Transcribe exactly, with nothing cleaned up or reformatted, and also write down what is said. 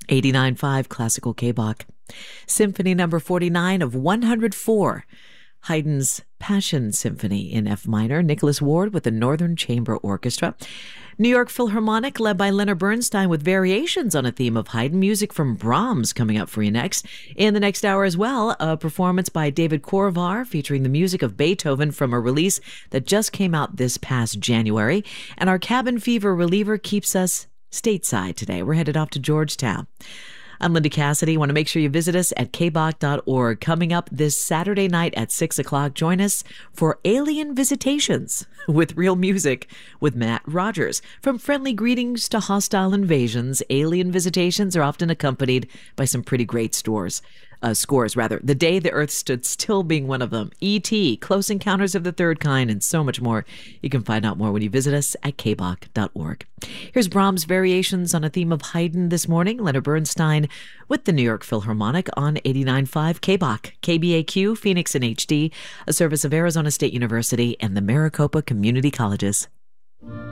eighty-nine point five Classical K-Bach. Symphony number forty-nine of one hundred four. Haydn's Passion Symphony in F minor. Nicholas Ward with the Northern Chamber Orchestra. New York Philharmonic led by Leonard Bernstein with variations on a theme of Haydn. Music from Brahms coming up for you next. In the next hour as well, a performance by David Korvar featuring the music of Beethoven from a release that just came out this past January. And our cabin fever reliever keeps us stateside today. We're headed off to Georgetown. I'm Linda Cassidy. Want to make sure you visit us at k bach dot org. Coming up this Saturday night at six o'clock, join us for Alien Visitations with real music with Matt Rogers. From friendly greetings to hostile invasions, Alien Visitations are often accompanied by some pretty great stores. Uh, scores, rather. The Day the Earth Stood Still being one of them. E T, Close Encounters of the Third Kind, and so much more. You can find out more when you visit us at k bach dot org. Here's Brahms' variations on a theme of Haydn this morning. Leonard Bernstein with the New York Philharmonic on eighty-nine point five K-Bach. K B A Q, Phoenix in H D, a service of Arizona State University and the Maricopa Community Colleges.